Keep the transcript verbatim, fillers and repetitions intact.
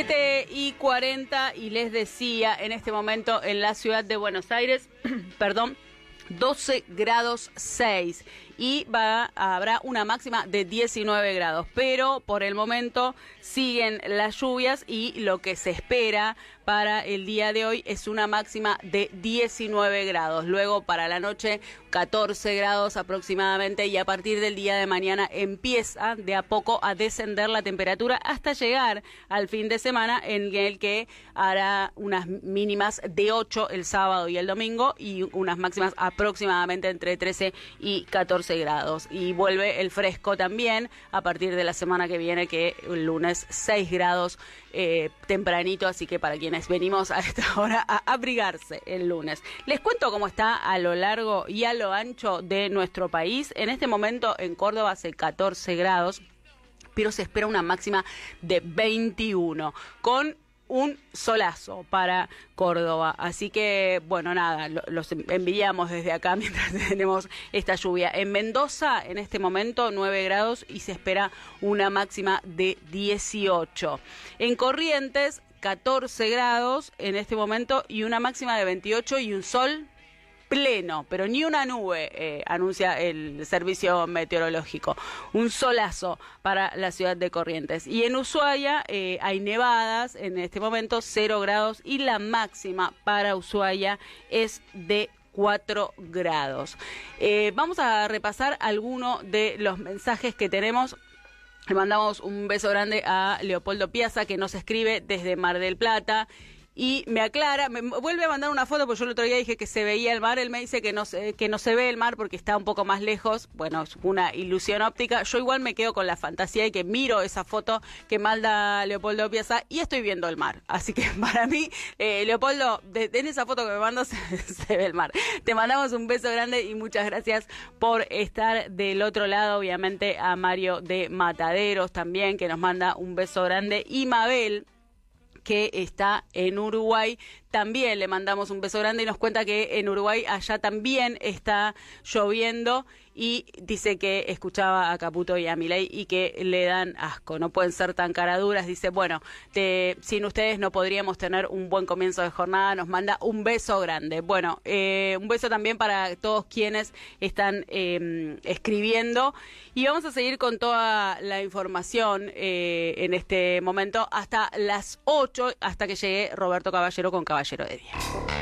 siete y cuarenta y les decía, en este momento en la ciudad de Buenos Aires, perdón, doce grados seis y va, habrá una máxima de diecinueve grados, pero por el momento siguen las lluvias y lo que se espera para el día de hoy es una máxima de diecinueve grados, luego para la noche catorce grados aproximadamente y a partir del día de mañana empieza de a poco a descender la temperatura hasta llegar al fin de semana en el que hará unas mínimas de ocho el sábado y el domingo y unas máximas aproximadamente entre trece y catorce grados y vuelve el fresco también a partir de la semana que viene, que el lunes seis grados eh, tempranito, así que para quienes venimos a esta hora a abrigarse el lunes. Les cuento cómo está a lo largo y a lo ancho de nuestro país. En este momento en Córdoba hace catorce grados, pero se espera una máxima de veintiuno con un solazo para Córdoba. Así que, bueno, nada, lo, los enviamos desde acá mientras tenemos esta lluvia. En Mendoza, en este momento, nueve grados y se espera una máxima de dieciocho. En Corrientes, catorce grados en este momento y una máxima de veintiocho y un sol pleno, pero ni una nube, eh, anuncia el servicio meteorológico. Un solazo para la ciudad de Corrientes. Y en Ushuaia eh, hay nevadas, en este momento cero grados y la máxima para Ushuaia es de cuatro grados. Eh, vamos a repasar algunos de los mensajes que tenemos. Le mandamos un beso grande a Leopoldo Piazza, que nos escribe desde Mar del Plata. Y me aclara, me vuelve a mandar una foto, porque yo el otro día dije que se veía el mar, él me dice que no se, que no se ve el mar porque está un poco más lejos, bueno, es una ilusión óptica. Yo igual me quedo con la fantasía de que miro esa foto que manda Leopoldo Piazza y estoy viendo el mar. Así que para mí, eh, Leopoldo, de, en esa foto que me mando se, se ve el mar. Te mandamos un beso grande y muchas gracias por estar del otro lado, obviamente a Mario de Mataderos también, que nos manda un beso grande, y Mabel, que está en Uruguay, también le mandamos un beso grande y nos cuenta que en Uruguay allá también está lloviendo y dice que escuchaba a Caputo y a Milei y que le dan asco, no pueden ser tan caraduras. Dice, bueno, te, sin ustedes no podríamos tener un buen comienzo de jornada. Nos manda un beso grande. Bueno, eh, un beso también para todos quienes están eh, escribiendo y vamos a seguir con toda la información eh, en este momento hasta las ocho, hasta que llegue Roberto Caballero con Caballero de Día.